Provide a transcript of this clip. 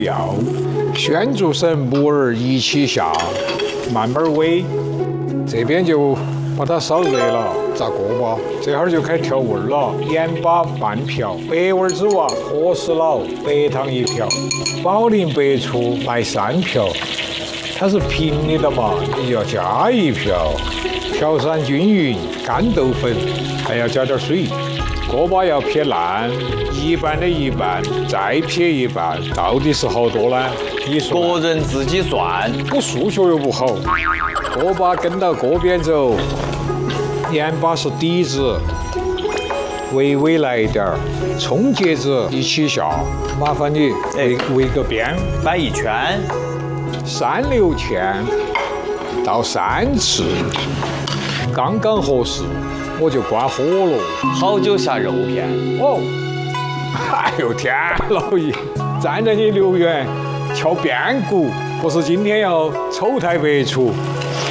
要宣主神木耳一起下，慢慢煨。这边就把它烧热了，炸锅巴，这会儿就开始调味儿了，盐巴半瓢，白味子啊，和事佬，白糖1瓢，保宁白醋来3瓢。它是平的嘛，你就要加1瓢，调散均匀，干豆粉还要加点水。锅巴要撇烂，一半的一半，再撇一半，到底是好多呢？你说？ 个人自己算。 我数学又不好。锅巴跟到锅边走，盐巴是底子，微微来一点儿，葱节子一起下，麻烦你围个边， 摆一圈 ，3、6芡到3次，刚刚合适，我就关火了。 好久下肉片哦，哎呦天，老爷，站在你留言，敲边鼓，不是今天要丑态百出。